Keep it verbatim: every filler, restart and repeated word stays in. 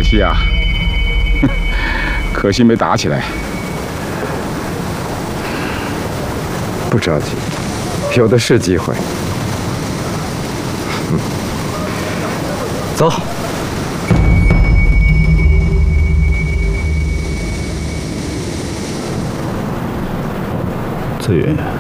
可惜啊，可惜没打起来。 不着急，有的是机会。嗯，走。 子云，